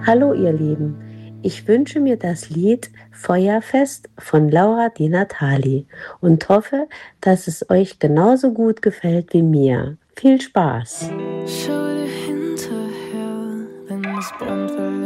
Hallo ihr Lieben, ich wünsche mir das Lied Feuerfest von Laura Di Natali und hoffe, dass es euch genauso gut gefällt wie mir. Viel Spaß! Schau dir hinterher, wenn es brennt, will